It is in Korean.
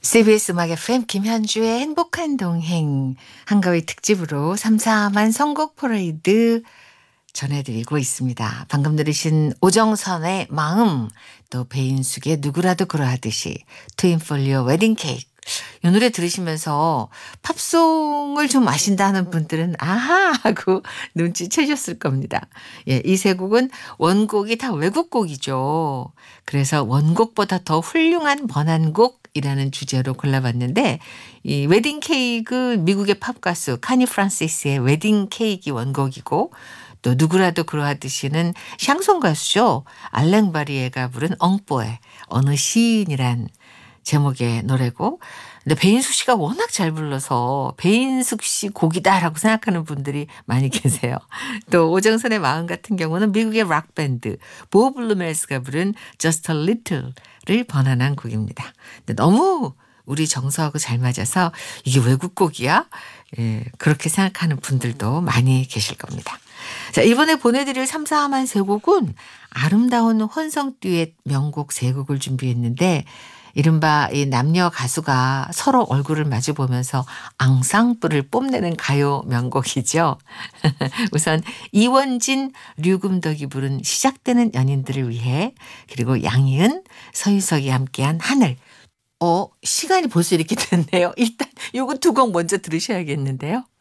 CBS 음악 FM 김현주의 행복한 동행 한가위 특집으로 삼삼한 선곡 퍼레이드 전해드리고 있습니다. 방금 들으신 오정선의 마음, 또 배인숙의 누구라도 그러하듯이, 트윈폴리오 웨딩 케이크. 이 노래 들으시면서 팝송을 좀 아신다는 분들은 아하 하고 눈치채셨을 겁니다. 예, 이 세 곡은 원곡이 다 외국 곡이죠. 그래서 원곡보다 더 훌륭한 번안곡이라는 주제로 골라봤는데, 이 웨딩 케이크 미국의 팝 가수 카니 프란시스의 웨딩 케이크 원곡이고, 또 누구라도 그러하듯이는 샹송 가수죠. 알랭 바리에가 부른 엉뽀의 어느 시인이란 제목의 노래고, 근데 배인숙 씨가 워낙 잘 불러서 배인숙 씨 곡이다라고 생각하는 분들이 많이 계세요. 또 오정선의 마음 같은 경우는 미국의 락밴드 보 블루멜스가 부른 Just a Little를 번안한 곡입니다. 근데 너무 우리 정서하고 잘 맞아서 이게 외국 곡이야? 예, 그렇게 생각하는 분들도 많이 계실 겁니다. 자, 이번에 보내드릴 삼사함한 세 곡은 아름다운 혼성 듀엣 명곡 세 곡을 준비했는데, 이른바 이 남녀 가수가 서로 얼굴을 마주 보면서 앙상블을 뽐내는 가요 명곡이죠. 우선 이원진, 류금덕이 부른 시작되는 연인들을 위해, 그리고 양희은, 서유석이 함께한 하늘. 시간이 벌써 이렇게 됐네요. 일단 요거 두 곡 먼저 들으셔야겠는데요.